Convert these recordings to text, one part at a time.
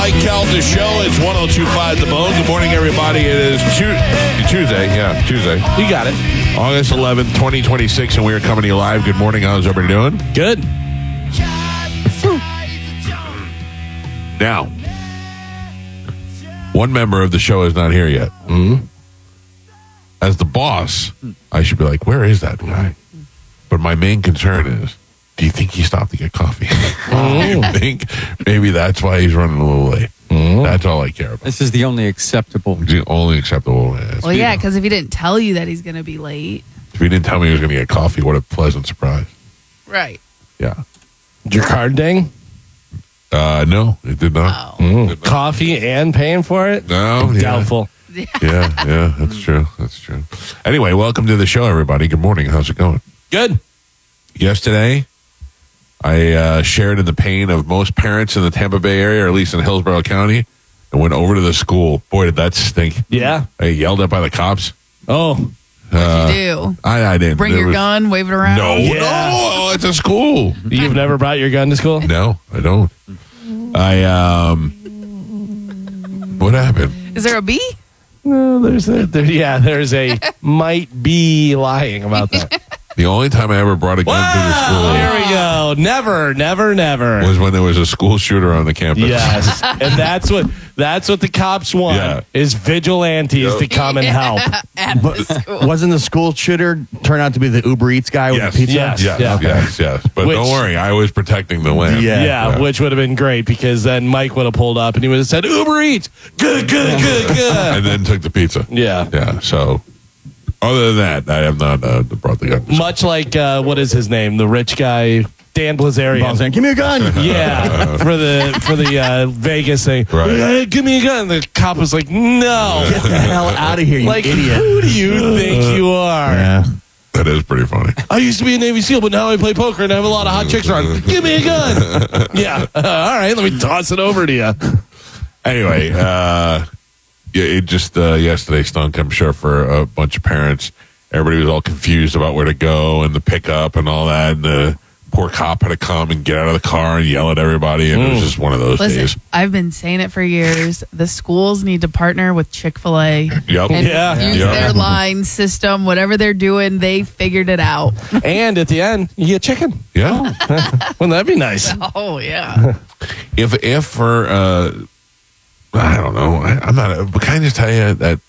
Mike Calta Show. It's 102.5 The Bone. Good morning, everybody. It is Tuesday. Yeah, Tuesday. You got it. August 11th, 2026, and we are coming to you live. Good morning. How's everybody doing? Good. Now, one member of the show is not here yet. Mm-hmm. As the boss, I should be like, where is that guy? But my main concern is, do you think he stopped to get coffee? Do you think maybe that's why he's running a little late? That's all I care about. This is the only acceptable. The only acceptable way. Well, yeah, because if he didn't tell you that he's going to be late. If he didn't tell me he was going to get coffee, what a pleasant surprise. Right. Yeah. Did your card ding? No, it did not. Oh. It did not. Coffee and paying for it? No, yeah. Doubtful. Yeah, that's true. That's true. Anyway, welcome to the show, everybody. Good morning. How's it going? Good. Yesterday, I shared in the pain of most parents in the Tampa Bay area, or at least in Hillsborough County, and went over to the school. Boy, did that stink. Yeah. I yelled at by the cops. Oh. What'd you do? I didn't. Bring your gun, wave it around? No, Yeah. no, it's a school. You've never brought your gun to school? No, I don't. What happened? Is there a B? No, there's a might be lying about that. The only time I ever brought a gun to the school There we go. Never. was when there was a school shooter on the campus. Yes. And that's what the cops want Yeah. is vigilantes to come and help. At the school. Wasn't the school shooter turn out to be the Uber Eats guy with Yes. the pizza? Yes. Yes. But Which- don't worry, I was protecting the land. Yeah. Which would have been great because then Mike would have pulled up and he would have said, Uber Eats, good. And then took the pizza. Yeah. Yeah. So, other than that, I have not brought the gun. to school. Much like, what is his name? The rich guy, Dan Blazarian. Boss saying, give me a gun. Yeah, for the Vegas thing. Right. Hey, give me a gun. The cop was like, no. Get the hell out of here, you Like, idiot. who do you think you are? Yeah. That is pretty funny. I used to be a Navy SEAL, but now I play poker and I have a lot of hot chicks around. Give me a gun. Yeah. All right, let me toss it over to you. Anyway, it just yesterday stunk, I'm sure, for a bunch of parents. Everybody was all confused about where to go and the pickup and all that. And the poor cop had to come and get out of the car and yell at everybody. And it was just one of those Listen, days. I've been saying it for years. The schools need to partner with Chick-fil-A Yep. and Yeah. use Yep. their line system. Whatever they're doing, they figured it out. And at the end, you get chicken. Yeah. Wouldn't that be nice? Oh, yeah. If for I don't know, I'm not. But can I just tell you that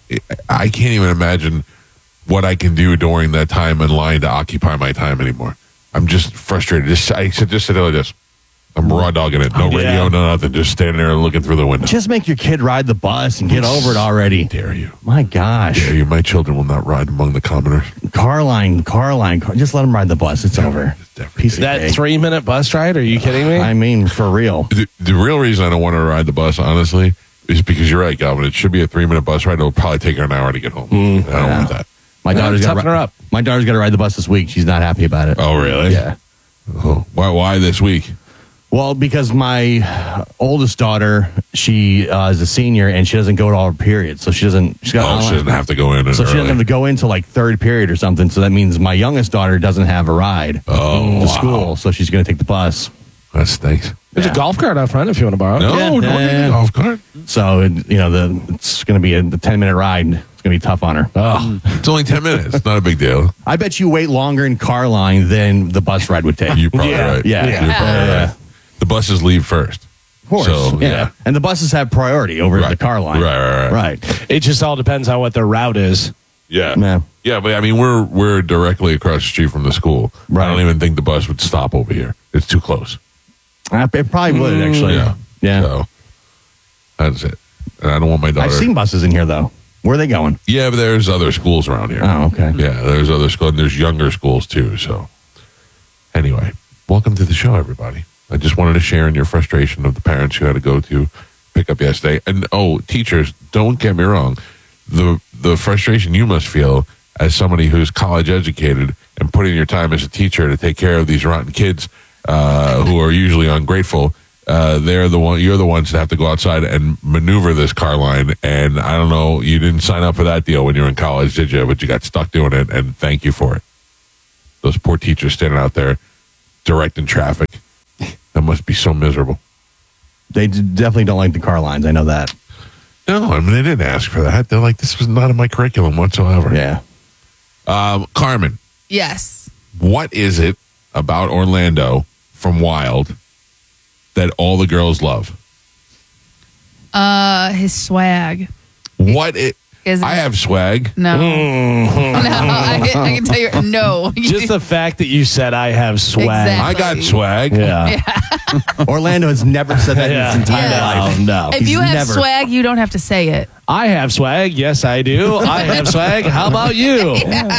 I can't even imagine what I can do during that time in line to occupy my time anymore. I'm just frustrated. I sit there like this. I'm raw dogging it. No radio, no nothing. Just standing there looking through the window. Just make your kid ride the bus and get over it already. Dare you? My gosh. Dare you? My children will not ride among the commoners. Car line. Just let them ride the bus. It's over. Piece of That cake. 3-minute bus ride? Are you kidding me? I mean, for real. The real reason I don't want to ride the bus, honestly, is because you're right, Galvin. It should be a 3-minute bus ride. It'll probably take her an hour to get home. I don't want that. My daughter's toughen her up. My daughter's got to ride the bus this week. She's not happy about it. Oh, really? Yeah. Oh, why this week? Well, because my oldest daughter, she is a senior and she doesn't go to all her periods, so she doesn't. She doesn't have to go in. So she doesn't have to go into like third period or something. So that means my youngest daughter doesn't have a ride to school, so she's going to take the bus. That stinks. There's a golf cart out front if you want to borrow it. No, don't need a golf cart. So it's going to be the 10-minute ride. It's going to be tough on her. Oh. It's only 10 minutes. It's not a big deal. I bet you wait longer in car line than the bus ride would take. You're probably Yeah. right. Yeah. You're probably right. The buses leave first. Of course. So, yeah. And the buses have priority over the car line. Right. It just all depends on what their route is. Yeah. Yeah. Yeah, but I mean, we're directly across the street from the school. Right. I don't even think the bus would stop over here. It's too close. It probably would, actually. Yeah. So, that's it. And I don't want my daughter. I've seen buses in here, though. Where are they going? Yeah, but there's other schools around here. Oh, okay. Yeah, there's other schools. And there's younger schools, too. So, anyway, welcome to the show, everybody. I just wanted to share in your frustration of the parents who had to go to pick up yesterday. And, teachers, don't get me wrong. The frustration you must feel as somebody who's college educated and putting your time as a teacher to take care of these rotten kids who are usually ungrateful. You're the ones that have to go outside and maneuver this car line. And I don't know, you didn't sign up for that deal when you were in college, did you? But you got stuck doing it, and thank you for it. Those poor teachers standing out there directing traffic. That must be so miserable. They definitely don't like the car lines. I know that. No, I mean, they didn't ask for that. They're like, this was not in my curriculum whatsoever. Yeah. Carmen, Yes. what is it about Orlando from Wild that all the girls love? His swag. What it? Is I have swag. No. No, I can tell you, no. Just the fact that you said I have swag. Exactly. I got swag. Yeah. Orlando has never said that in his entire Yeah. life. No. If He's you have never- swag, you don't have to say it. I have swag. Yes, I do. I have swag. How about you?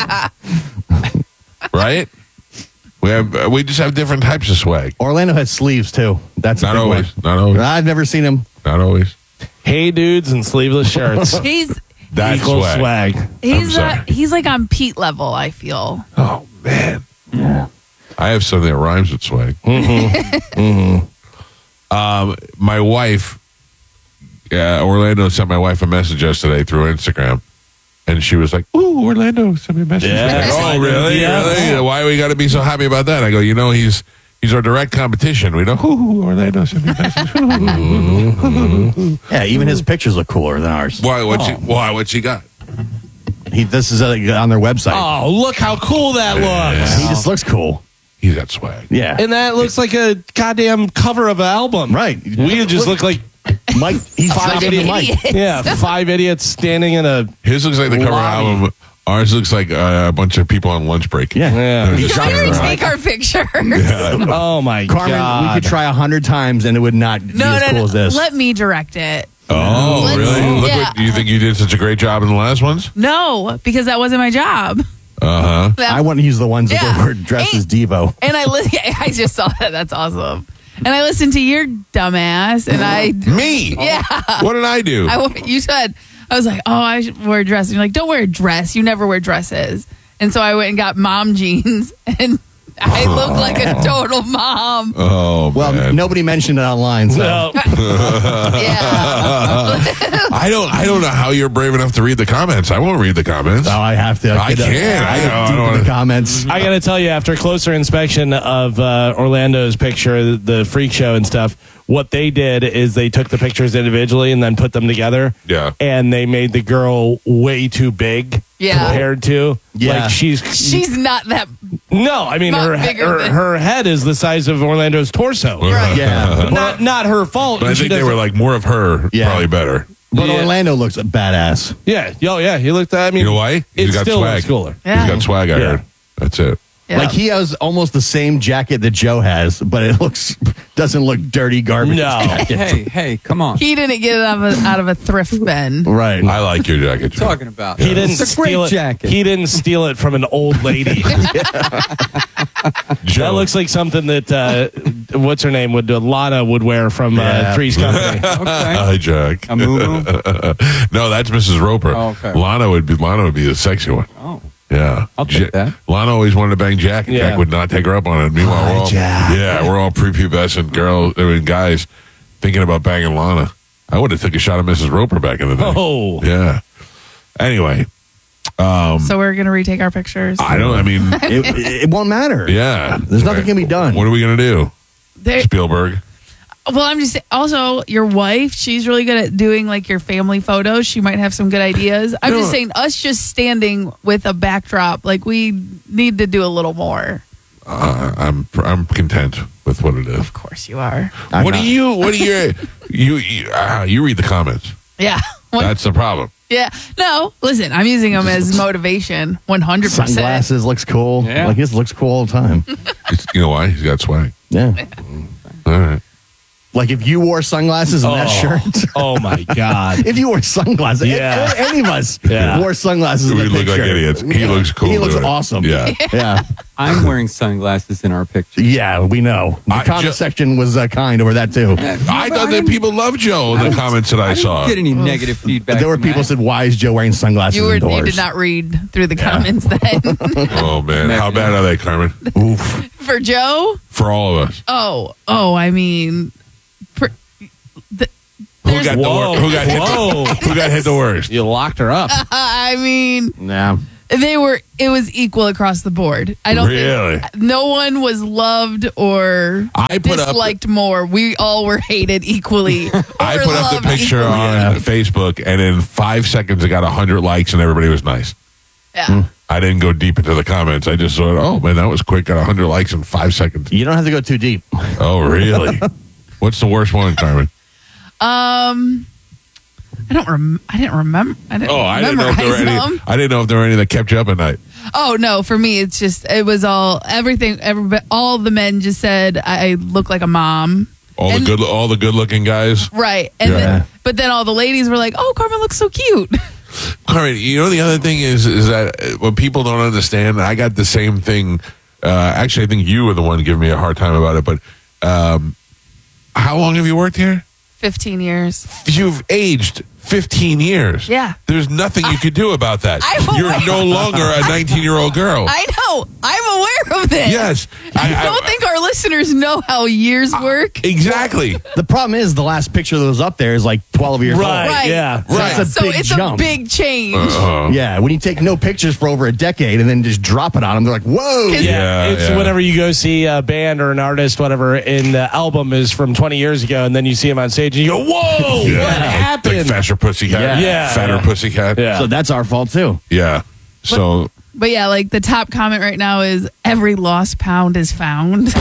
Right? We just have different types of swag. Orlando has sleeves too. That's a Not big always. one. Not always. I've never seen him. Not always. Hey dudes and sleeveless shirts. He's That's equals swag. swag. he's like on Pete level, I feel. Oh man. I have something that rhymes with swag. My wife, Orlando sent my wife a message yesterday through Instagram, and she was like, "Ooh, Orlando sent me a message." Yeah. I'm like, oh, really? Yeah. Really? Why we got to be so happy about that? I go, he's our direct competition. We know, ooh, Orlando sent me a message. Yeah, even his pictures look cooler than ours. Why? What she got? This is on their website. Oh, look how cool that looks. He just looks cool. He's got swag. Yeah. And that looks like a goddamn cover of an album. Right. We just look like Mike. He's Five dropping the mic. five idiots standing in a His looks like the cover Lobby. album. Ours looks like a bunch of people on lunch break. Yeah. yeah. He's Come here and dropping take our picture. Oh my Carmen, god. we could try 100 times and it would not be as cool as this. Let me direct it. Oh, Let's- really? Look yeah. what, you think you did such a great job in the last ones? No, because that wasn't my job. Uh-huh. That- I want to use the ones Yeah. that were dressed as Devo. And I just saw that. That's awesome. And I listened to your dumbass, and I Me? yeah. What did I do? You said I was like, oh, I should wear a dress. And you're like, don't wear a dress. You never wear dresses. And so I went and got mom jeans, and I looked like a total mom. Oh, Well, man. nobody mentioned it online. So. No. Yeah. I don't know how you're brave enough to read the comments. I won't read the comments. Oh, I have to. I can't. I I get don't deep in wanna- the comments. I gotta tell you, after closer inspection of Orlando's picture, the freak show and stuff, what they did is they took the pictures individually and then put them together. Yeah. And they made the girl way too big Yeah. compared to. Yeah. Like She's not that. no, I mean Not her bigger than- her head is the size of Orlando's torso. Right. Yeah. Not her fault. But I She think they doesn't- were like more of her, Yeah. probably better. But Yeah. Orlando looks badass. Yeah. Oh yeah. He looked. I mean, You know why? He's it got still swag. looks cooler. Yeah. He's got swag, I Yeah. heard. That's it. Yeah. Like he has almost the same jacket that Joe has, but it doesn't look dirty garbage. No. jacket. Hey, come on. He didn't get it out of a thrift bin. Right. I like your jacket. Joe. Talking about. He didn't It's a great steal it. jacket. He didn't steal it from an old lady. Joe. That looks like something that what's her name Lana would wear from Yeah. Three's Company. Okay. Hi, Jack. A moo-moo? No, that's Mrs. Roper. Oh, okay. Lana would be the sexy one. Oh. Yeah. I'll take that. Lana always wanted to bang Jack, and Yeah. Jack would not take her up on it. Meanwhile, Hi, we're all, Jack. yeah, we're all prepubescent guys thinking about banging Lana. I would have took a shot at Mrs. Roper back in the day. Oh, Yeah. Anyway, So we're gonna retake our pictures. I mean, it won't matter. yeah. There's nothing can be done. What are we going to do? There- Spielberg. well, I'm just also your wife. She's really good at doing like your family photos. She might have some good ideas. I'm just saying, us just standing with a backdrop, like we need to do a little more. I'm content with what it is. Of course, you are. I'm What not. do you read the comments? Yeah. That's the problem. Yeah. No, listen, I'm using them as motivation. 100%. Sunglasses looks cool. Yeah. Like his looks cool all the time. You know why? He's got swag. Yeah. All right. Like if you wore sunglasses and that shirt. oh my God. If you wore sunglasses, Yeah. any of us Yeah. wore sunglasses in We the look like picture. idiots. He looks cool. He looks doing it. awesome. Yeah. Yeah. I'm wearing sunglasses in our picture. Yeah, we know. The comment section was kind over that too. I thought that people loved Joe in the comments that I saw. didn't get any negative feedback. There were from people that. said, "Why is Joe wearing sunglasses You indoors?" did not read through the comments then. Oh, man. How bad are they, Carmen? Oof. For Joe? For all of us. I mean, Who got, Whoa. who got hit Whoa. who got hit the worst? You locked her up. I mean, Nah. It was equal across the board. I don't Really? think no one was loved or I put up- disliked more. We all were hated equally. I or put up the loved picture equally. on Facebook, and in 5 seconds, it got 100 likes, and everybody was nice. Yeah. I didn't go deep into the comments. I just thought, oh, man, that was quick. Got 100 likes in 5 seconds. You don't have to go too deep. Oh, really? What's the worst one, Carmen? I didn't remember. I didn't Oh, I didn't know if there were memorize any. them. I didn't know if there were any that kept you up at night. Oh no, for me it was all everything. Everybody, all the men just said I look like a mom. All the good looking guys. Right, and Yeah. but then all the ladies were like, "Oh, Carmen looks so cute." Carmen, you know the other thing is that what people don't understand. I got the same thing. Actually, I think you were the one giving me a hard time about it. But how long have you worked here? 15 years. You've aged 15 years. Yeah. There's nothing you could do about that. I'm You're aware. no longer a 19-year-old girl. I know. I'm aware of this. Yes. I don't think our listeners know how years work. Exactly. The problem is the last picture that was up there is like 12 years Right. old. Right. Yeah. So that's a So big it's jump. a big change. Yeah, when you take no pictures for over a decade and then just drop it on them, they're like, whoa. Yeah, It's yeah. whenever you go see a band or an artist, whatever, and the album is from 20 years ago, and then you see him on stage and you go, whoa, Yeah. what Like happened? Faster Pussycat. Yeah. Fatter Yeah. Pussycat. Yeah. So that's our fault too. Yeah. So, But yeah, like the top comment right now is every lost pound is found.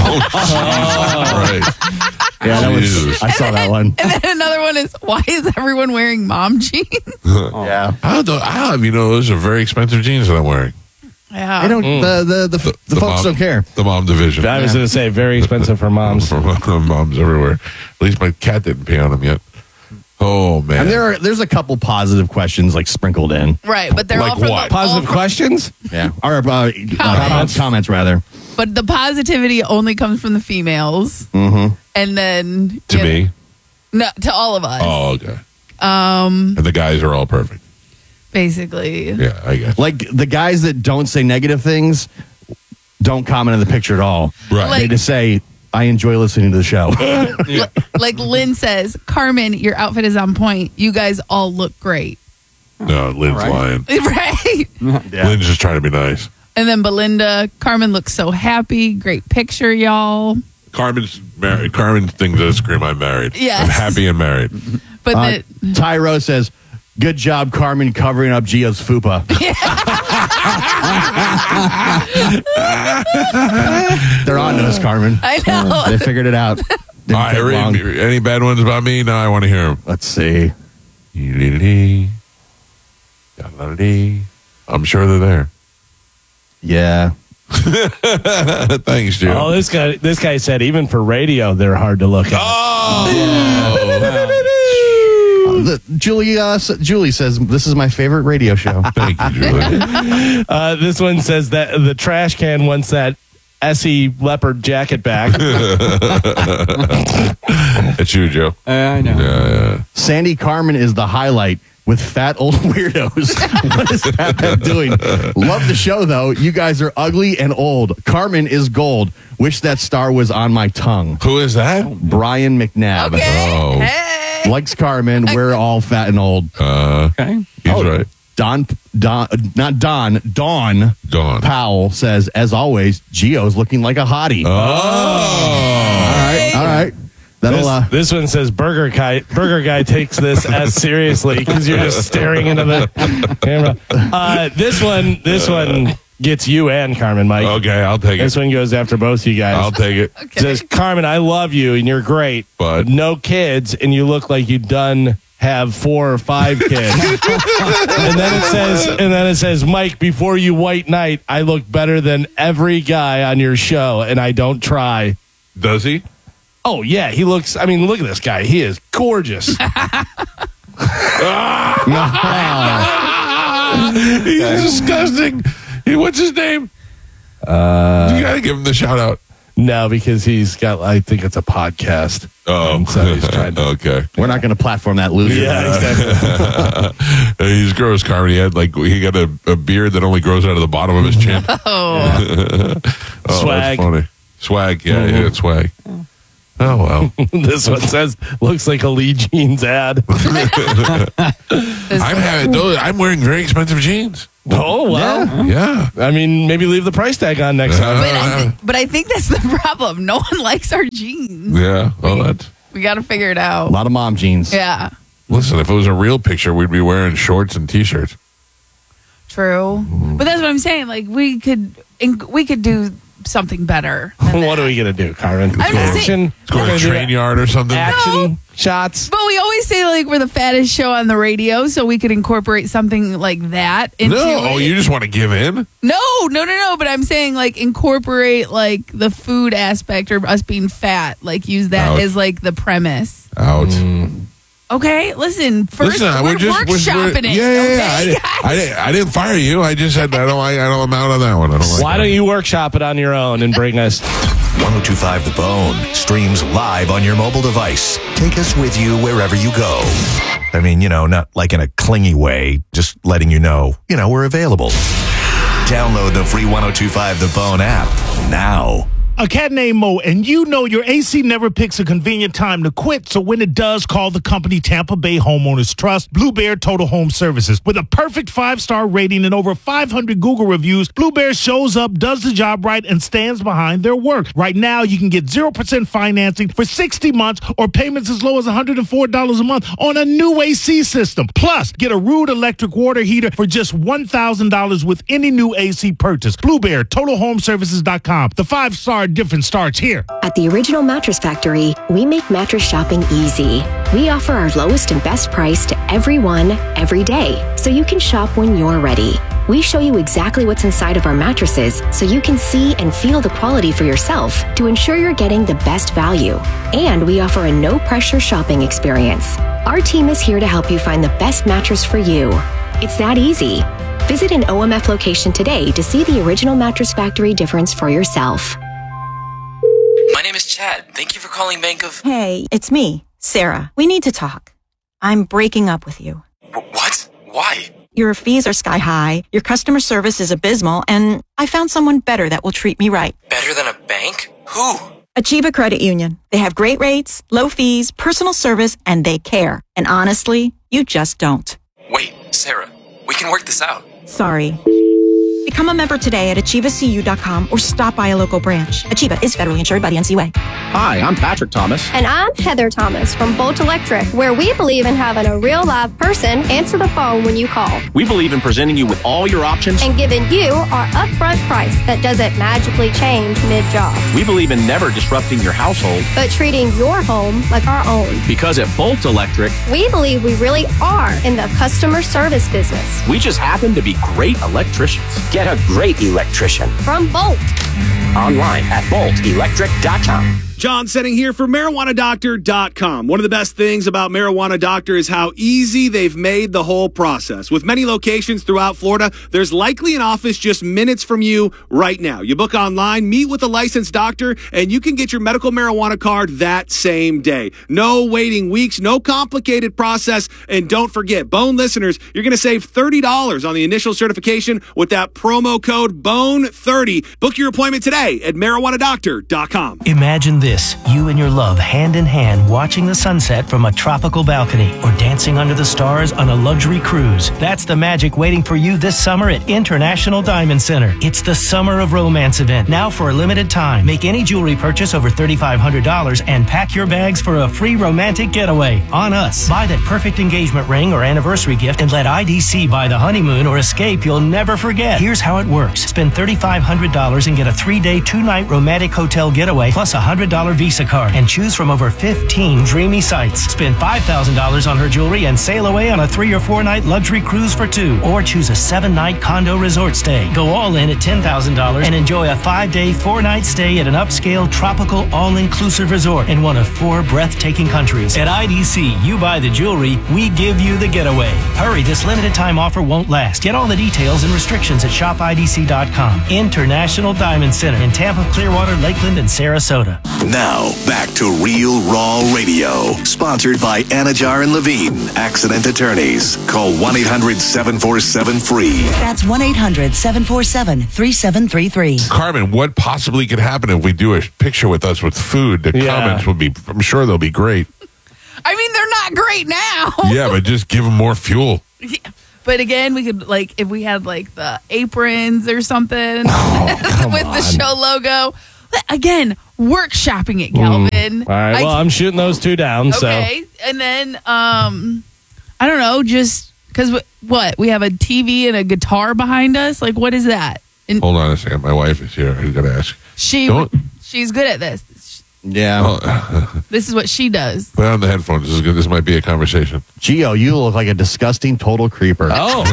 right. Yeah, that Jesus. was, I saw that one. And then another one is why is everyone wearing mom jeans? Yeah. I don't, those are very expensive jeans that I'm wearing. Yeah. They don't, the folks mom- don't care. The mom division. I was going to say, very expensive for moms. From moms everywhere. At least my cat didn't pee on them yet. Oh, man. And there's a couple positive questions like sprinkled in. Right, but they're Like all from what? the all Positive from- questions? Yeah. Or comments rather. But the positivity only comes from the females. Mm-hmm. And then to me? No, to all of us. Oh, okay. And the guys are all perfect. Basically. Yeah, I guess. Like the guys that don't say negative things don't comment on the picture at all. Right. They just say, I enjoy listening to the show. Like Lynn says, Carmen, your outfit is on point. You guys all look great. No, Lynn's All right. lying. Right? Yeah. Lynn's just trying to be nice. And then Belinda, Carmen looks so happy. Great picture, y'all. Carmen's married. Carmen thinks I scream I'm married. Yes. I'm happy and married. But Tyro says, good job, Carmen, covering up Gio's fupa. They're on to us, Carmen. I know. They figured it out. Didn't All right, take long. any bad ones about me? No, I want to hear them. Let's see. I'm sure they're there. Yeah. Thanks, Jim. Oh, this guy said even for radio, they're hard to look at. Julie says, this is my favorite radio show. Thank you, Julie. This one says that the trash can wants that Essie leopard jacket back. It's you, Joe. I know. Yeah. Sandy Carmen is the highlight with fat old weirdos. What is Pat doing? Love the show, though. You guys are ugly and old. Carmen is gold. Wish that star was on my tongue. Who is that? Brian McNabb. Okay. Oh. Hey. Likes Carmen. We're all fat and old. Okay. He's right. Dawn Gone. Powell says, as always, Gio's looking like a hottie. Oh. All right. That'll, This one says Burger Guy takes this as seriously because you're just staring into the camera. This one gets you and Carmen, Mike. Okay, I'll take This it. one goes after both you guys. I'll take it. Okay. It says, Carmen, I love you and you're great, But- no kids, and you look like you done have 4 or 5 kids. and then it says, Mike, before you white knight, I look better than every guy on your show, and I don't try. Does he? Oh yeah, he looks. I mean, look at this guy. He is gorgeous. He's disgusting. What's his name? You gotta give him the shout out. No, because he's got. I think it's a podcast. Oh, And so he's trying to. okay. we're not going to platform that loser. Yeah, exactly. He's gross, Carmen. He got a beard that only grows out of the bottom of his chin. Oh. Oh, Swag. That's funny. Swag. Yeah, yeah, it's swag. Oh well. This one says looks like a Lee Jeans ad. This- I'm wearing very expensive jeans. Oh, well. Yeah. I mean, maybe leave the price tag on next time. But I think that's the problem. No one likes our jeans. Yeah. Well, that's. We got to figure it out. A lot of mom jeans. Yeah, Listen, if it was a real picture, we'd be wearing shorts and t-shirts. true. But that's what I'm saying. Like we could do something better. than What that. are we going to do, Carmen? I'm just saying- Action? Go to a train yard or something. Action shots? But we always say like we're the fattest show on the radio, so we could incorporate something like that into No. it. Oh, you just want to give in? No. But I'm saying like incorporate like the food aspect or us being fat. Like use that Ouch. as like the premise. Out. Okay, listen. First, Listen, we're workshopping it. Okay, guys? I didn't fire you. I just said I don't like. I'm out on that one. I don't like. Why that. don't you workshop it on your own and bring us 1025 The Bone streams live on your mobile device. Take us with you wherever you go. I mean, not like in a clingy way, just letting you know, we're available. Download the free 1025 The Bone app now. A cat named Mo, and your AC never picks a convenient time to quit, so when it does, call the company Tampa Bay Homeowners Trust, Blue Bear Total Home Services. With a perfect 5-star rating and over 500 Google reviews, Blue Bear shows up, does the job right, and stands behind their work. Right now, you can get 0% financing for 60 months or payments as low as $104 a month on a new AC system. Plus, get a Rude electric water heater for just $1,000 with any new AC purchase. Blue Bear, TotalHomeservices.com. The 5-star difference starts here. At the Original Mattress Factory, we make mattress shopping easy. We offer our lowest and best price to everyone, every day, so you can shop when you're ready. We show you exactly what's inside of our mattresses so you can see and feel the quality for yourself to ensure you're getting the best value. And we offer a no-pressure shopping experience. Our team is here to help you find the best mattress for you. It's that easy. Visit an OMF location today to see the Original Mattress Factory difference for yourself. My name is Chad. Thank you for calling Bank of... Hey, it's me, Sarah. We need to talk. I'm breaking up with you. What? Why? Your fees are sky high, your customer service is abysmal, and I found someone better that will treat me right. Better than a bank? Who? Achieva Credit Union. They have great rates, low fees, personal service, and they care. And honestly, you just don't. Wait, Sarah, we can work this out. Sorry. Become a member today at AchievaCU.com or stop by a local branch. Achieva is federally insured by the NCUA. Hi, I'm Patrick Thomas. And I'm Heather Thomas from Bolt Electric, where we believe in having a real live person answer the phone when you call. We believe in presenting you with all your options. And giving you our upfront price that doesn't magically change mid-job. We believe in never disrupting your household. But treating your home like our own. Because at Bolt Electric, we believe we really are in the customer service business. we just happen to be great electricians. Get a great electrician. From Bolt. Online at boltelectric.com. John Setting here for MarijuanaDoctor.com. One of the best things about Marijuana Doctor is how easy they've made the whole process. With many locations throughout Florida, there's likely an office just minutes from you right now. You book online, meet with a licensed doctor, and you can get your medical marijuana card that same day. No waiting weeks, no complicated process, and don't forget, Bone listeners, you're going to save $30 on the initial certification with that promo code BONE30. Book your appointment today at MarijuanaDoctor.com. Imagine this, you and your love hand in hand watching the sunset from a tropical balcony or dancing under the stars on a luxury cruise. That's the magic waiting for you this summer at International Diamond Center. It's the Summer of Romance event, now for a limited time. Make any jewelry purchase over $3,500 and pack your bags for a free romantic getaway on us. Buy that perfect engagement ring or anniversary gift and let IDC buy the honeymoon or escape you'll never forget. Here's how it works. Spend $3,500 and get a 3-day, 2-night romantic hotel getaway plus a $100 Visa card and choose from over 15 dreamy sites. Spend $5,000 on her jewelry and sail away on a 3 or 4 night luxury cruise for 2, or choose a 7-night condo resort stay. Go all in at $10,000 and enjoy a 5-day, 4-night stay at an upscale tropical all-inclusive resort in one of 4 breathtaking countries. At IDC, you buy the jewelry, we give you the getaway. Hurry, this limited time offer won't last. Get all the details and restrictions at shopidc.com. International Diamond Center in Tampa, Clearwater, Lakeland, and Sarasota. Now, back to Real Raw Radio. Sponsored by Anajar and Levine, accident attorneys. Call 1-800-747-FREE. That's 1-800-747-3733. Carmen, what possibly could happen if we do a picture with us with food? The comments will be, I'm sure they'll be great. I mean, they're not great now. Yeah, but just give them more fuel. But again, we could like if we had like the aprons or something with the show logo. Again, workshopping it, Calvin. All right. Well, I'm shooting those two down. Okay, and then I don't know, just because what we have a TV and a guitar behind us. Like, what is that? And Hold on a second. My wife is here. I got to ask. She's good at this. Yeah. This is what she does. Put on the headphones. This is good. This might be a conversation. Gio, you look like a disgusting total creeper.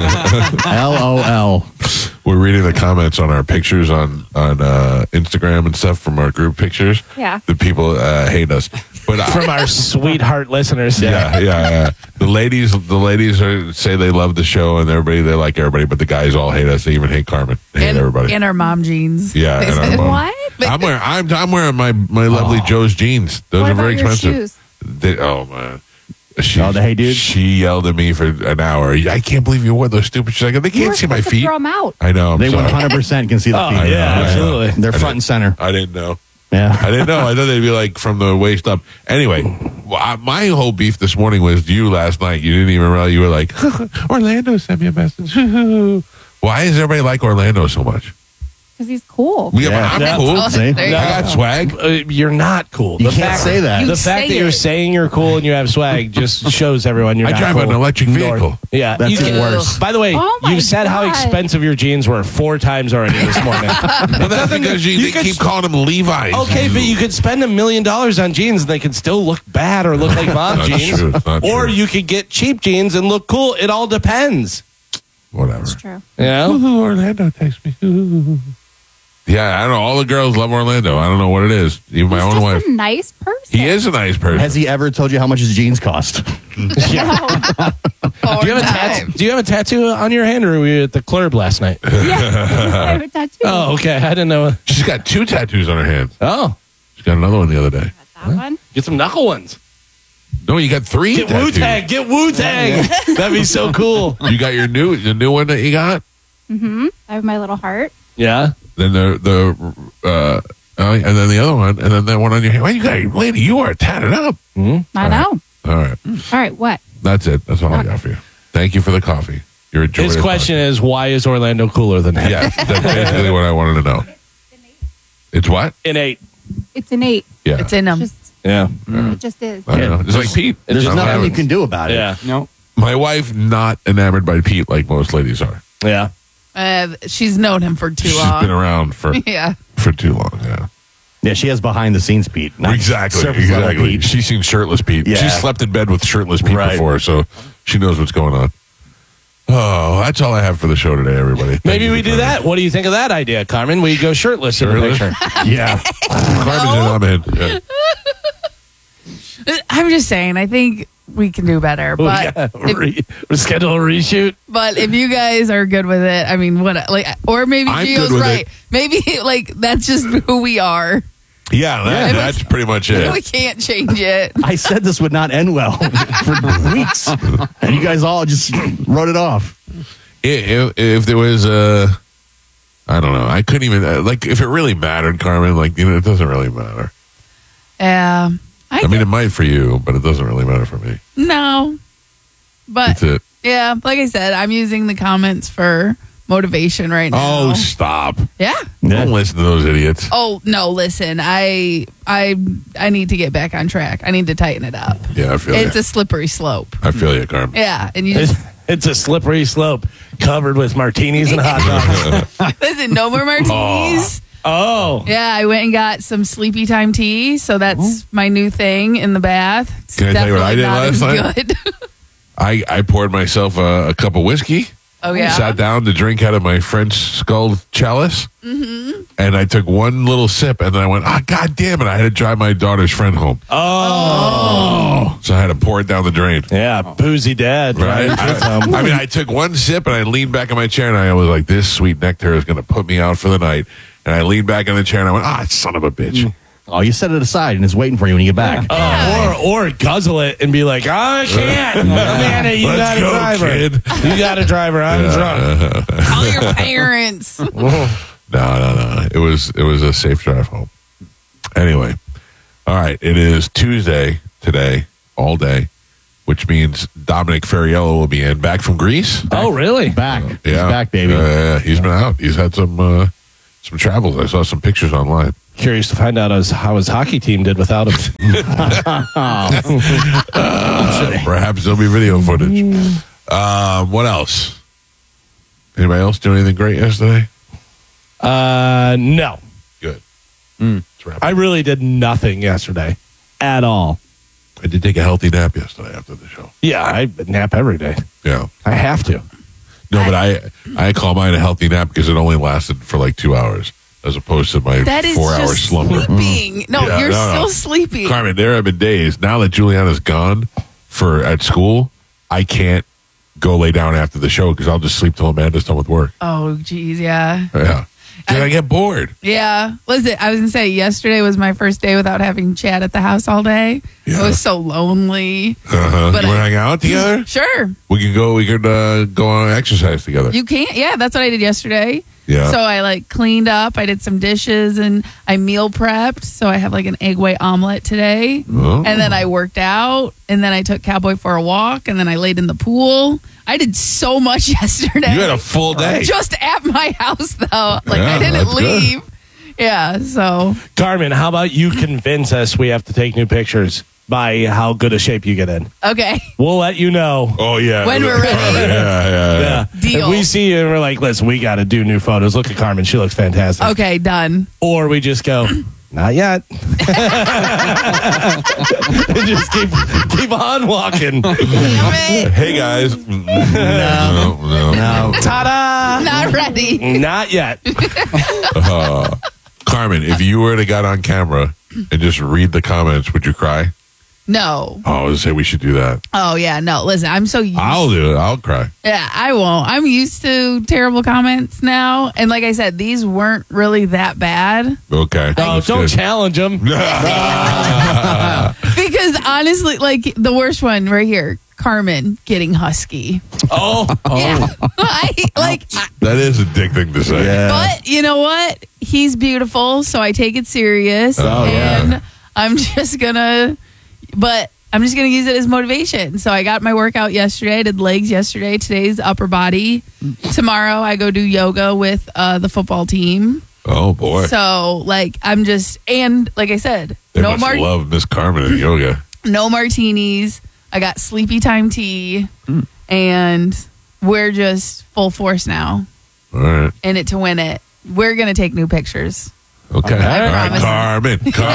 LOL. We're reading the comments on our pictures on Instagram and stuff from our group pictures. Yeah. The people hate us. But From our sweetheart listeners. yeah. The ladies say they love the show and they like everybody, but the guys all hate us. They even hate Carmen. They hate everybody. And our mom jeans. Yeah. And our mom. What? I'm wearing my lovely Joe's jeans. Those What are very about your expensive. shoes? Oh man. Hey, dude. She yelled at me for an hour. I can't believe you wore those stupid shoes. I go, they can't see my supposed to feet. throw 'em out. I know. They sorry. 100% can see the feet. yeah, absolutely. They're front and center. I didn't know. Yeah. I didn't know. I thought they'd be like from the waist up. Anyway, my whole beef this morning was you last night. You didn't even realize. You were like, Orlando sent me a message. Why does everybody like Orlando so much? Because he's cool. Yeah, but I'm cool. See? I got swag. You're not cool. You can't say that. The fact that you're saying you're cool and you have swag just shows everyone you're I not drive cool. an electric vehicle. Yeah, That's you even worse. By the way, Oh my you've said how God. expensive your jeans were 4 times already this morning. Well, that's because they keep calling them Levi's. Okay, but you could spend $1 million on jeans and they could still look bad or look like mom Not jeans. true. It's not Or true. you could get cheap jeans and look cool. It all depends. Whatever. That's true. You know? Ooh, Orlando takes me. Ooh. Yeah, I don't know. All the girls love Orlando. I don't know what it is. Even my He's own just wife. a nice person. He is a nice person. Has he ever told you how much his jeans cost? Do you have a tattoo on your hand, or were you at the club last night? Yeah. I have a tattoo. Oh, okay. I didn't know. She's got 2 tattoos on her hand. Oh, She's got another one the other day. That one. get some knuckle ones. No, you got 3 Get tattoos. Wu-Tang. Get Wu-Tang. That'd be so cool. You got the new one that you got? Mm-hmm. I have my little heart. Yeah. Then and then the other one, and then that one on your hand. Well, you got, lady, you are tatted up. I know. All right. All right, what? That's it. That's all I got for you. Thank you for the coffee. You're a joy. His to question is, why is Orlando cooler than him? talk. Yeah, that's basically what I wanted to know. It's what? Innate. It's innate. Yeah. It's in them. Just, Yeah. it just is. I don't know. Just like Pete. There's I'm nothing not- you can do about it. Yeah. No. My wife not enamored by Pete like most ladies are. Yeah. She's known him for too She's long. been around for Yeah. too long. Yeah. Yeah, she has behind the scenes Pete. Not Exactly. surface level Exactly. Pete. She's seen shirtless Pete. Yeah. She slept in bed with shirtless Pete Right. before, so she knows what's going on. Oh, that's all I have for the show today, everybody. Thank Maybe you we for do coming. that. What do you think of that idea, Carmen? We go shirtless in the Shirtless? picture. Yeah. Carmen's in. I'm in. Yeah. I'm just saying, I think we can do better. But We schedule a reshoot. but if you guys are good with it, I mean, what like, or maybe I'm Gio's good with right. it. Maybe like that's just who we are. Yeah, that's pretty much We it. can't change it. I said this would not end well for weeks. And you guys all just wrote it off. If there was I don't know. I couldn't even like if it really mattered, Carmen. Like it doesn't really matter. Yeah. I mean, it might for you, but it doesn't really matter for me. No. But That's it. yeah, like I said, I'm using the comments for motivation right now. Oh, stop! Yeah. Don't listen to those idiots. Oh no, listen. I need to get back on track. I need to tighten it up. Yeah, I feel It's you. a slippery slope. I feel you, Carmen. Yeah, and you just It's a slippery slope covered with martinis and hot dogs. listen. No more martinis. Oh. Yeah, I went and got some sleepy time tea, so that's my new thing in the bath. It's Can I tell you what I did definitely last not night? as good. I poured myself a cup of whiskey. Oh yeah. Sat down to drink out of my French skull chalice. Mm-hmm. And I took one little sip, and then I went, God damn it. I had to drive my daughter's friend home. Oh. So I had to pour it down the drain. Yeah, boozy dad. Right? Right. I mean, I took one sip, and I leaned back in my chair, and I was like, this sweet nectar is going to put me out for the night. And I leaned back in the chair, and I went, son of a bitch. Oh, you set it aside and it's waiting for you when you get back. Or guzzle it and be like, I can't. Man, you Let's got a go, driver. kid. You got a driver. I'm drunk. Call your parents. No. It was a safe drive home. Anyway, all right. It is Tuesday today, all day, which means Dominic Ferriello will be in, back from Greece. Oh, really? Back. He's back, baby. He's been out. He's had some travels. I saw some pictures online. Curious to find out how his hockey team did without him. Perhaps there'll be video footage. What else? Anybody else do anything great yesterday? No. Good. I really did nothing yesterday at all. I did take a healthy nap yesterday after the show. Yeah, I nap every day. Yeah. I have to. No, but I call mine a healthy nap because it only lasted for like 2 hours as opposed to my That is 4 hour just slumber. sleeping. No, Yeah, you're no. still sleeping. Carmen, there have been days now that Juliana's gone at school, I can't go lay down after the show because I'll just sleep till Amanda's done with work. Oh, geez, yeah. Yeah. I get bored. Yeah. Listen, I was going to say, yesterday was my first day without having Chad at the house all day. Yeah. I was so lonely. Uh-huh. But You want to hang out together? Sure. We could go on exercise together. You can't. Yeah, that's what I did yesterday. Yeah. So I cleaned up. I did some dishes and I meal prepped. So I have an egg white omelet today. Oh. And then I worked out. And then I took Cowboy for a walk. And then I laid in the pool. I did so much yesterday. You had a full day. Just at my house, though. I Yeah, didn't that's good. leave. Yeah, so. Carmen, how about you convince us we have to take new pictures by how good a shape you get in? Okay. We'll let you know. Oh, yeah. When we're ready. Yeah. Deal. If we see you and we're like, listen, we got to do new photos. Look at Carmen. She looks fantastic. Okay, done. Or we just go, not yet. Just keep on walking. Hey, guys. No. Ta-da! Not ready. Not yet. Carmen, if you were to get on camera and just read the comments, would you cry? No. Oh, I would say we should do that. Oh, yeah. No, listen, I'm so used. I'll do it. I'll cry. Yeah, I won't. I'm used to terrible comments now. And like I said, these weren't really that bad. Okay. Oh, That's don't good. challenge them. Because honestly, the worst one right here, Carmen getting husky. Oh. Yeah. That is a dick thing to say. But you know what? He's beautiful, so I take it serious. Oh, and yeah. I'm just gonna use it as motivation. So I got my workout yesterday. I did legs yesterday. Today's upper body. Tomorrow I go do yoga with the football team. Oh, boy. So I'm just, and like I said, They must love Miss Carmen in yoga. no martinis. I got sleepy time tea, and we're just full force now. All right. In it to win it. We're gonna take new pictures. Okay. All right. Carmen.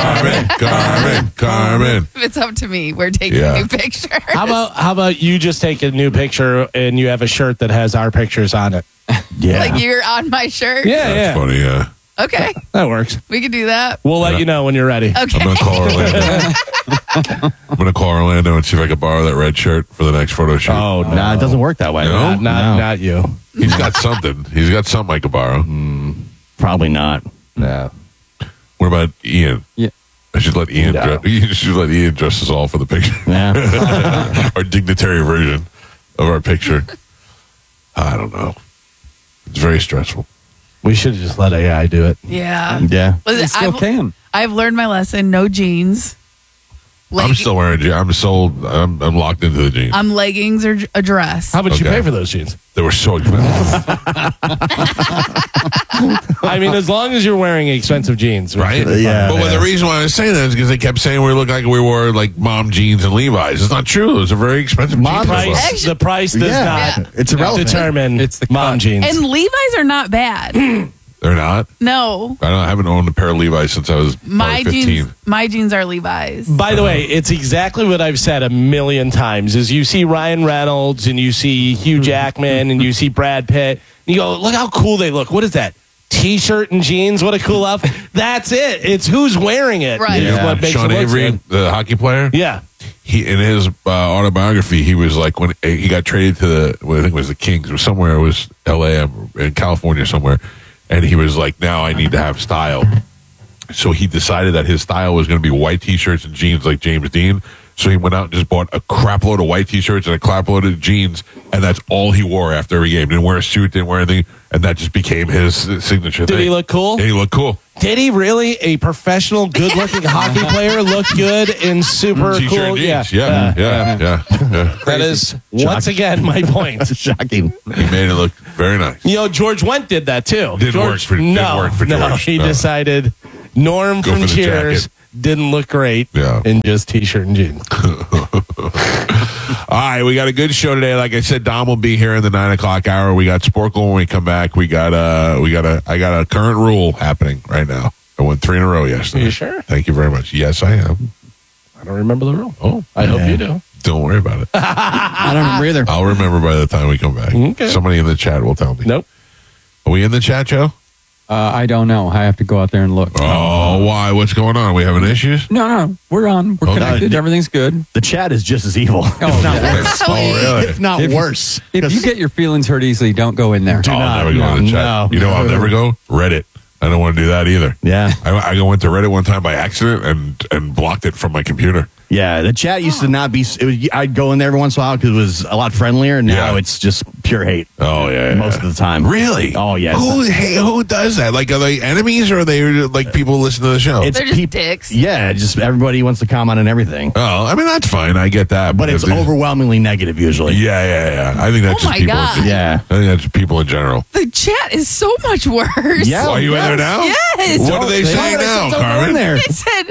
If it's up to me, we're taking Yeah. new pictures. How about you just take a new picture and you have a shirt that has our pictures on it? Yeah. Like you're on my shirt? That's funny, yeah. Okay. That works. We can do that. We'll let you know when you're ready. Okay. I'm going to call Orlando. I'm going to call Orlando and see if I can borrow that red shirt for the next photo shoot. Oh, no. Nah, it doesn't work that way. No? Not you. He's got something. He's got something I could borrow. Probably not. No. What about Ian? Yeah. I should let Ian dress us all for the picture. Yeah. Our dignitary version of our picture. I don't know. It's very stressful. We should have just let AI do it. Yeah. Yeah. Listen, You still can. I've learned my lesson. No jeans. I'm still wearing jeans. I'm sold. I'm locked into the jeans. Leggings or a dress. How much you Okay. pay for those jeans? They were so expensive. I mean, as long as you're wearing expensive jeans. Right? Yeah. But the reason why I was saying that is because they kept saying we looked like we wore mom jeans and Levi's. It's not true. It's a very expensive jeans. Price, the price does not It's irrelevant. determine It's the mom cut. jeans. And Levi's are not bad. They're not. No. I haven't owned a pair of Levi's since I was My probably 15. jeans my jeans are Levi's. By the way, it's exactly what I've said a million times is you see Ryan Reynolds and you see Hugh Jackman and you see Brad Pitt. And you go, look how cool they look. What is that? T-shirt and jeans. What a cool outfit. That's it. It's who's wearing it. Right. is what makes Sean it look Avery, good. the hockey player. Yeah. He in his autobiography, he was like when he got traded to I think it was the Kings or somewhere. It was L.A. in California somewhere, and he was like, now I need to have style. So he decided that his style was going to be white T-shirts and jeans like James Dean. So he went out and just bought a crap load of white T-shirts and a crap load of jeans, and that's all he wore after every game. Didn't wear a suit, didn't wear anything, and that just became his signature thing. Did he look cool? Yeah, he looked cool. Did he really? A professional, good-looking hockey player look good in super T-shirt cool? and jeans. Yeah. That is, once again, my point. Shocking. He made it look very nice. You know, George Wendt did that, too. Didn't work for George. No, he decided Norm Go from for the Cheers jacket. didn't look great in just T-shirt and jeans. All right, we got a good show today. Like I said, Dom will be here in the 9 o'clock hour. We got Sporkle when we come back. I got a current rule happening right now. I won 3 in a row yesterday. Are you sure? Thank you very much. Yes, I am. I don't remember the rule. Oh, I hope you do. Don't worry about it. I don't remember either. I'll remember by the time we come back. Okay. Somebody in the chat will tell me. Nope. Are we in the chat, Joe? I don't know. I have to go out there and look. Oh, why? What's going on? Are we having issues? No, we're on. We're connected. Everything's good. The chat is just as evil. Oh, That's so really? If not worse. If you get your feelings hurt easily, don't go in there. I'll never go in the chat. no. You know, I'll never go Reddit. I don't want to do that either. Yeah. I went to Reddit one time by accident and blocked it from my computer. Yeah, the chat used to not be. I'd go in there every once in a while because it was a lot friendlier. And now it's just pure hate. Oh yeah, most of the time. Really? Oh yeah. Who does that? Like, are they enemies or are they like people who listen to the show? It's They're just dicks. Yeah, just everybody wants to comment on everything. Oh, I mean that's fine. I get that, But it's overwhelmingly negative usually. Yeah. I think that's Oh just my people. God. Yeah. I think that's people in general. The chat is so much worse. Yeah. Are you in there now? Yes. What are they saying now, Carmen? There. It said,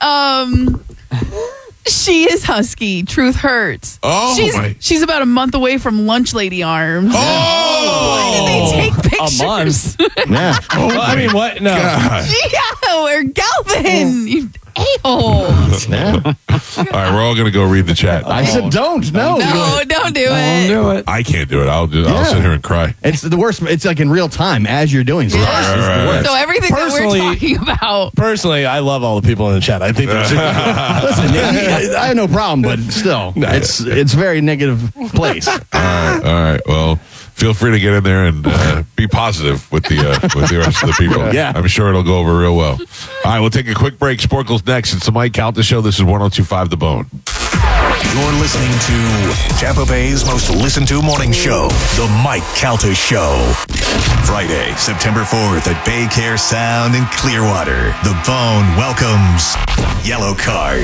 she is husky. Truth hurts. Oh, she's about a month away from lunch lady arms. Oh, They take pictures. Yeah. Well, I mean, what? No. God. Gio or Galvin, you a-hole. Yeah. All right, we're all going to go read the chat. I said don't. No. No, don't do it. Don't do it. I can't do it. I'll sit here and cry. It's the worst. It's like in real time as you're doing something. Yes. It's the worst. So everything that Personally- we're talking about. Personally, I love all the people in the chat. I think they're Listen, I have no problem, but still, it's a very negative place. All right. Well, feel free to get in there and be positive with the rest of the people. Yeah. I'm sure it'll go over real well. All right, we'll take a quick break. Sporkle's next. It's the Mike Calta Show. This is 102.5 The Bone. You're listening to Tampa Bay's most listened to morning show, The Mike Calta Show. Friday, September 4th at Bay Care Sound in Clearwater. The Bone welcomes Yellow Card.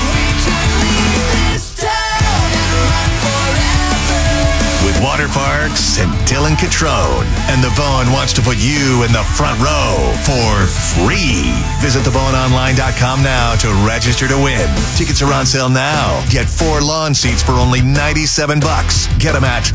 With water parks and Dylan Catrone. And The Bone wants to put you in the front row for free. Visit theboneonline.com now to register to win. Tickets are on sale now. Get 4 lawn seats for only $97. Get them at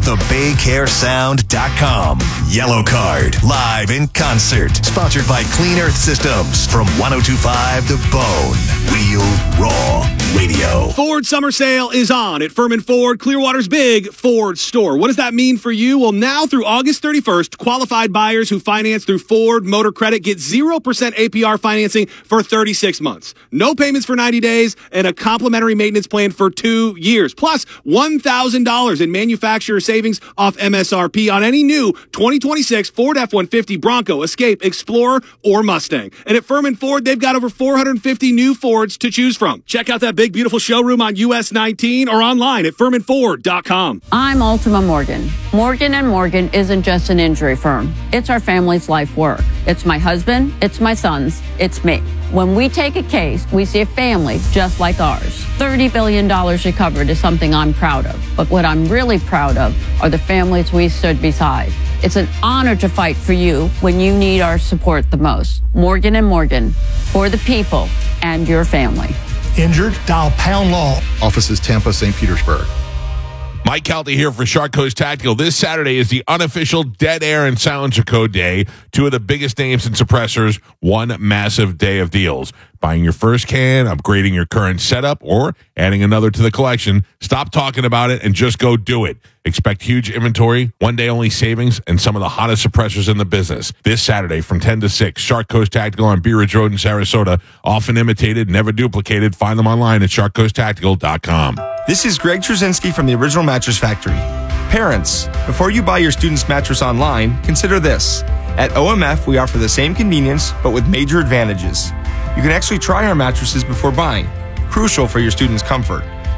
thebaycaresound.com. Yellow Card, live in concert. Sponsored by Clean Earth Systems from 102.5 The Bone. Real Raw Radio. Ford Summer Sale is on at Furman Ford, Clearwater's big Ford store. What does that mean for you? Well, now through August 31st, qualified buyers who finance through Ford Motor Credit get 0% APR financing for 36 months. No payments for 90 days and a complimentary maintenance plan for 2 years. Plus $1,000 in manufacturer savings off MSRP on any new 2026 Ford F-150, Bronco, Escape, Explorer, or Mustang. And at Furman Ford, they've got over 450 new Fords to choose from. Check out that big, beautiful showroom on US 19 or online at FurmanFord.com. I'm Ultima Morgan. Morgan & Morgan isn't just an injury firm. It's our family's life work. It's my husband, it's my sons, it's me. When we take a case, we see a family just like ours. $30 billion recovered is something I'm proud of. But what I'm really proud of are the families we stood beside. It's an honor to fight for you when you need our support the most. Morgan & Morgan, for the people and your family. Injured? Dial Pound Law. Offices Tampa, St. Petersburg. Mike Calta here for Shark Coast Tactical. This Saturday is the unofficial Dead Air and Silencer Code Day. 2 of the biggest names in suppressors, one massive day of deals. Buying your first can, upgrading your current setup, or adding another to the collection. Stop talking about it and just go do it. Expect huge inventory, 1 day only savings, and some of the hottest suppressors in the business. This Saturday from 10 to 6, Shark Coast Tactical on Bee Ridge Road in Sarasota. Often imitated, never duplicated. Find them online at sharkcoasttactical.com. This is Greg Trzynski from the Original Mattress Factory. Parents, before you buy your student's mattress online, consider this. At OMF, we offer the same convenience, but with major advantages. You can actually try our mattresses before buying, crucial for your student's comfort.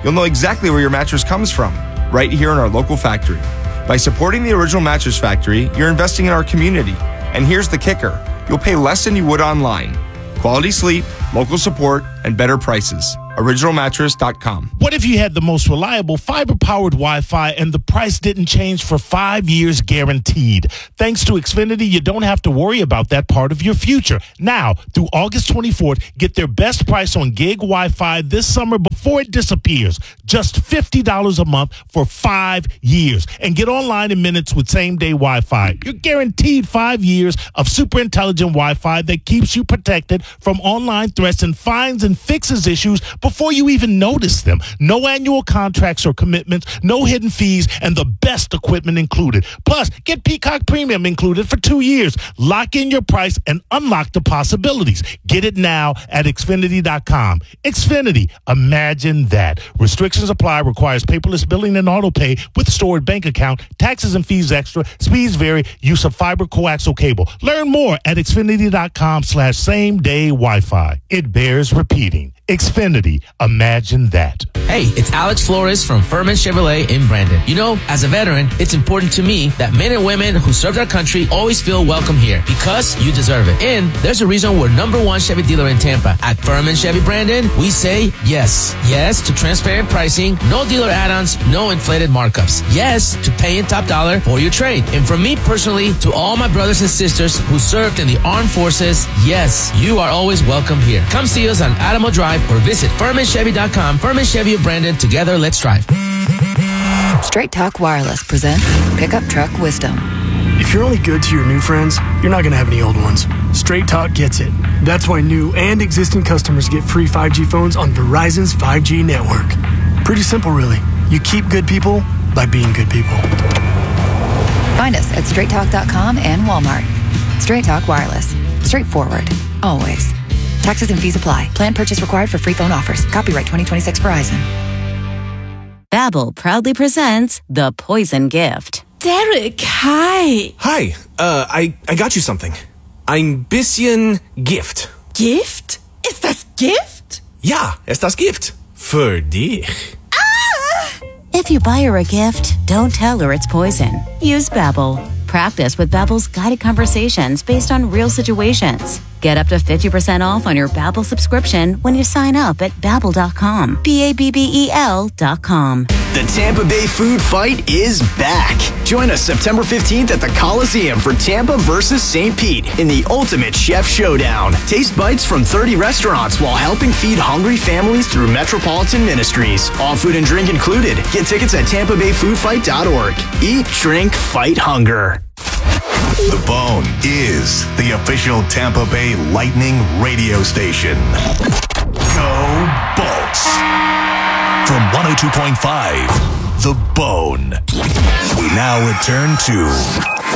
You'll know exactly where your mattress comes from, right here in our local factory. By supporting the Original Mattress Factory, you're investing in our community. And here's the kicker. You'll pay less than you would online. Quality sleep, local support, and better prices. OriginalMattress.com. What if you had the most reliable fiber-powered Wi-Fi and the price didn't change for 5 years guaranteed? Thanks to Xfinity, you don't have to worry about that part of your future. Now, through August 24th, get their best price on gig Wi-Fi this summer before it disappears. Just $50 a month for 5 years. And get online in minutes with same-day Wi-Fi. You're guaranteed 5 years of super intelligent Wi-Fi that keeps you protected from online threats and finds and fixes issues before you even notice them. No annual contracts or commitments, no hidden fees, and the best equipment included. Plus, get Peacock Premium included for 2 years. Lock in your price and unlock the possibilities. Get it now at Xfinity.com. Xfinity, imagine that. Restrictions apply, requires paperless billing and auto pay with stored bank account, taxes and fees extra, speeds vary, use of fiber coaxial cable. Learn more at Xfinity.com/same-day Wi-Fi. It bears repeating. Xfinity, imagine that. Hey, it's Alex Flores from Furman Chevrolet in Brandon. You know, as a veteran, it's important to me that men and women who served our country always feel welcome here because you deserve it. And there's a reason we're #1 Chevy dealer in Tampa. At Furman Chevy Brandon, we say yes. Yes to transparent pricing, no dealer add-ons, no inflated markups. Yes to paying top dollar for your trade. And from me personally to all my brothers and sisters who served in the armed forces, yes, you are always welcome here. Come see us on Adamo Drive or visit FurmanChevy.com. Furman Chevy of Brandon. Together, let's drive. Straight Talk Wireless presents Pickup Truck Wisdom. If you're only good to your new friends, you're not going to have any old ones. Straight Talk gets it. That's why new and existing customers get free 5G phones on Verizon's 5G network. Pretty simple, really. You keep good people by being good people. Find us at straighttalk.com and Walmart. Straight Talk Wireless. Straightforward. Always. Taxes and fees apply. Plan purchase required for free phone offers. Copyright 2026 Verizon. Babbel proudly presents The Poison Gift. Derek, hi. Hi, I got you something. Ein bisschen Gift. Gift? Ist das Gift? Ja, ist das Gift. Für dich. If you buy her a gift, don't tell her it's poison. Use Babbel. Practice with Babbel's guided conversations based on real situations. Get up to 50% off on your Babbel subscription when you sign up at Babbel.com. Babbel.com. The Tampa Bay food fight is back. Join us September 15th at the Coliseum for Tampa versus St. Pete in the ultimate chef showdown. Taste bites from 30 restaurants while helping feed hungry families through Metropolitan Ministries. All food and drink included. Get tickets at TampaBayFoodFight.org. Eat, drink, fight hunger. The Bone is the official Tampa Bay Lightning radio station. Go Bolts! From 102.5, The Bone. We now return to